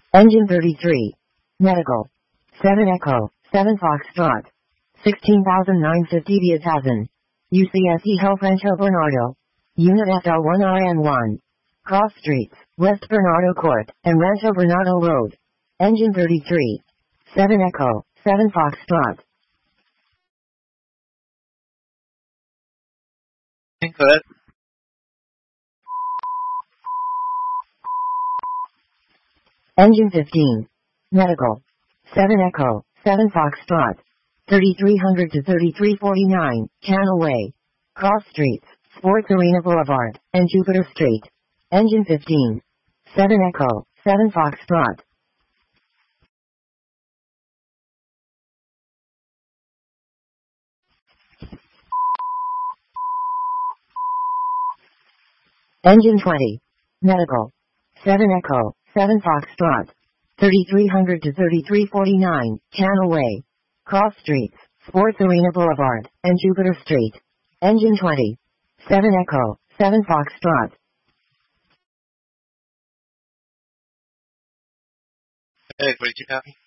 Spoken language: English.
Engine 33. Medical. 7 Echo, 7 Foxtrot. 16,950 Viatazen. UCSE Health Rancho Bernardo. Unit FL1RN1. Cross Streets, West Bernardo Court, and Rancho Bernardo Road. Engine 33. 7 Echo, 7 Foxtrot. Input. Engine 15. Medical. 7 Echo, 7 Foxtrot. 3300 to 3349, Channel Way. Cross Streets, Sports Arena Boulevard, and Jupiter Street. Engine 15. 7 Echo, 7 Foxtrot. Engine 20. Medical. 7 Echo, 7 Foxtrot. 3300 to 3349, Channel Way. Cross Streets, Sports Arena Boulevard, and Jupiter Street. Engine 20. 7 Echo, 7 Foxtrot. Hey, 42 copy.